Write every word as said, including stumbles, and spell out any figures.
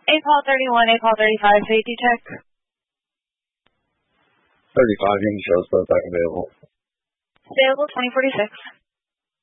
A P A L thirty-one, A P A L thirty-five, safety check. thirty-five, you can show us both back available. Available twenty forty-six.